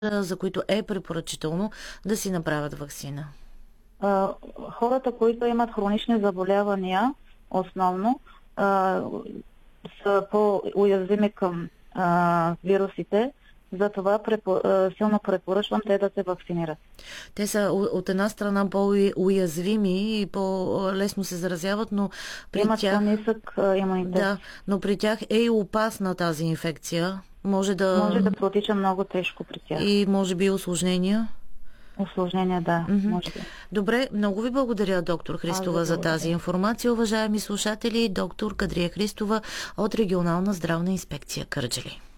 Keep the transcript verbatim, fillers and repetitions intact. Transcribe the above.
за които е препоръчително да си направят ваксина? А, хората, които имат хронични заболявания, основно, а, са по-уязвими към а, вирусите, затова препо, а, силно препоръчвам те да се вакцинират. Те са от една страна по-уязвими и по-лесно се заразяват, но при имат тях... по-нисък имунитет. Да, но при тях е и опасна тази инфекция. Може да... Може да протича много тежко при тях. И може би осложнения? Осложнения, да. Mm-hmm. Може би. Добре, много ви благодаря, доктор Христова, за тази информация. Уважаеми слушатели, доктор Кадрия Христова от Регионална здравна инспекция Кърджали.